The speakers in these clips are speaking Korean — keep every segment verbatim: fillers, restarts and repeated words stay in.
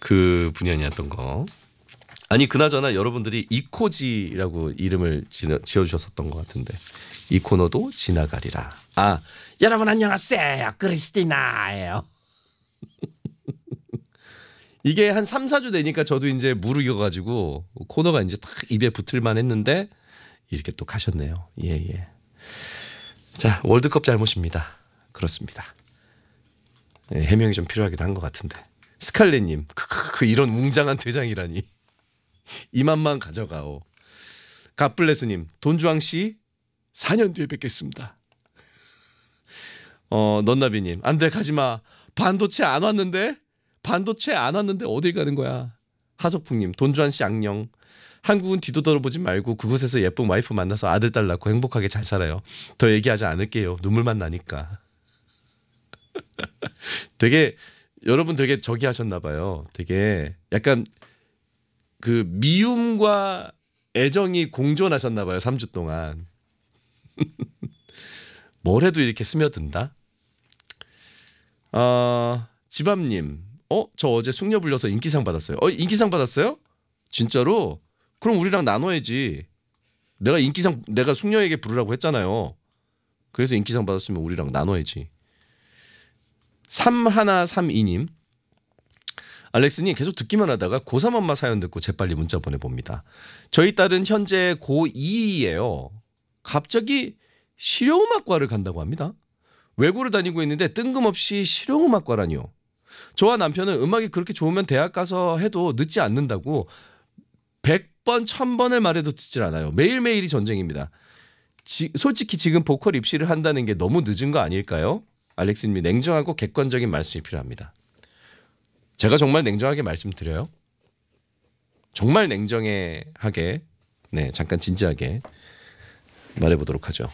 그 분연이었던 거. 아니 그나저나 여러분들이 이코지라고 이름을 지어주셨었던 것 같은데 이 코너도 지나가리라. 아 여러분 안녕하세요 크리스티나예요. 이게 한 삼, 사 주 되니까 저도 이제 무르익어가지고 코너가 이제 딱 입에 붙을만 했는데 이렇게 또 가셨네요. 예예. 예. 자 월드컵 잘못입니다. 그렇습니다. 예, 해명이 좀 필요하기도 한 것 같은데. 스칼렛님 크크크 이런 웅장한 퇴장이라니. 이만만 가져가오. 갓블레스님 돈주왕씨 사 년 뒤에 뵙겠습니다. 어 넌나비님 안돼 가지마. 반도체 안 왔는데 반도체 안 왔는데 어딜 가는 거야. 하석풍님 돈주환씨 안녕. 한국은 뒤도 돌아보지 말고 그곳에서 예쁜 와이프 만나서 아들 딸 낳고 행복하게 잘 살아요. 더 얘기하지 않을게요. 눈물만 나니까. 되게 여러분 되게 저기 하셨나 봐요. 되게 약간 그 미움과 애정이 공존하셨나 봐요. 삼 주 동안. 뭘 해도 이렇게 스며든다. 어, 지밤님 어? 저 어제 숙녀 불려서 인기상 받았어요. 어? 인기상 받았어요? 진짜로? 그럼 우리랑 나눠야지. 내가 인기상 내가 숙녀에게 부르라고 했잖아요. 그래서 인기상 받았으면 우리랑 나눠야지. 삼일삼이님 알렉스님 계속 듣기만 하다가 고삼 엄마 사연 듣고 재빨리 문자 보내봅니다. 저희 딸은 현재 고이예요. 갑자기 실용음악과를 간다고 합니다. 외고를 다니고 있는데 뜬금없이 실용음악과라니요. 저와 남편은 음악이 그렇게 좋으면 대학 가서 해도 늦지 않는다고 백 번, 천 번을 말해도 듣질 않아요. 매일매일이 전쟁입니다. 지, 솔직히 지금 보컬 입시를 한다는 게 너무 늦은 거 아닐까요? 알렉스님이 냉정하고 객관적인 말씀이 필요합니다. 제가 정말 냉정하게 말씀드려요. 정말 냉정하게 네 잠깐 진지하게 말해보도록 하죠.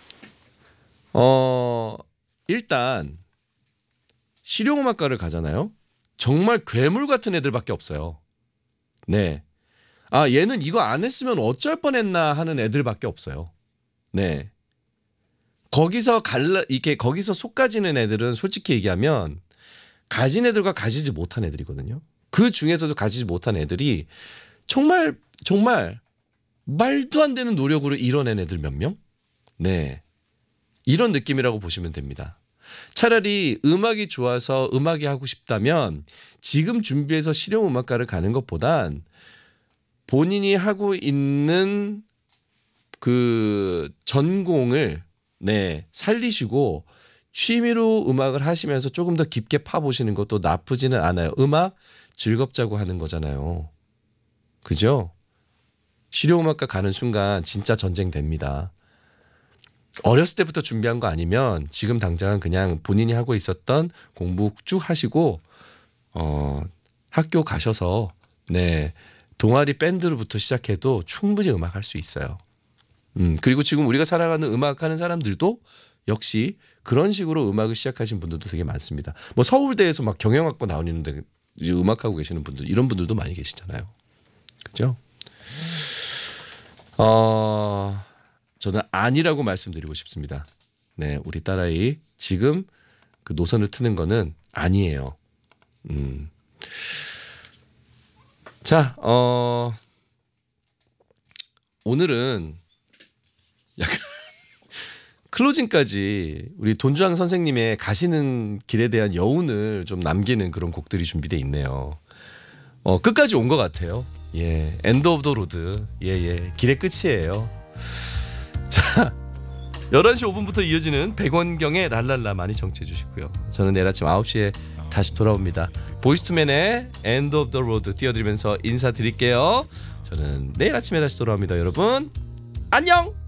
어 일단 실용음악과를 가잖아요. 정말 괴물 같은 애들밖에 없어요. 네. 아 얘는 이거 안 했으면 어쩔 뻔했나 하는 애들밖에 없어요. 네. 거기서 갈라 이렇게 거기서 속가지는 애들은 솔직히 얘기하면 가진 애들과 가지지 못한 애들이거든요. 그 중에서도 가지지 못한 애들이 정말 정말 말도 안 되는 노력으로 이뤄낸 애들 몇 명? 네. 이런 느낌이라고 보시면 됩니다. 차라리 음악이 좋아서 음악이 하고 싶다면 지금 준비해서 실용음악과를 가는 것보단 본인이 하고 있는 그 전공을 네, 살리시고 취미로 음악을 하시면서 조금 더 깊게 파보시는 것도 나쁘지는 않아요. 음악 즐겁자고 하는 거잖아요. 그죠? 실용음악과 가는 순간 진짜 전쟁 됩니다. 어렸을 때부터 준비한 거 아니면 지금 당장은 그냥 본인이 하고 있었던 공부 쭉 하시고 어, 학교 가셔서 네, 동아리 밴드로부터 시작해도 충분히 음악 할 수 있어요. 음, 그리고 지금 우리가 살아가는 음악 하는 사람들도 역시 그런 식으로 음악을 시작하신 분들도 되게 많습니다. 뭐 서울대에서 막 경영학과 나오는데 음악하고 계시는 분들 이런 분들도 많이 계시잖아요. 그죠? 어, 저는 아니라고 말씀드리고 싶습니다. 네, 우리 딸아이 지금 그 노선을 트는 거는 아니에요. 음. 자, 어, 오늘은 약간 클로징까지 우리 돈주왕 선생님의 가시는 길에 대한 여운을 좀 남기는 그런 곡들이 준비되어 있네요. 어, 끝까지 온 것 같아요. 예, 엔드 오브 더 로드. 예, 예, 길의 끝이에요. 자, 열한 시 오 분부터 이어지는 백원경의 랄랄라 많이 청취해 주시고요. 저는 내일 아침 아홉 시에 다시 돌아옵니다. 보이스투맨의 엔드 오브 더 로드 띄워드리면서 인사드릴게요. 저는 내일 아침에 다시 돌아옵니다. 여러분 안녕.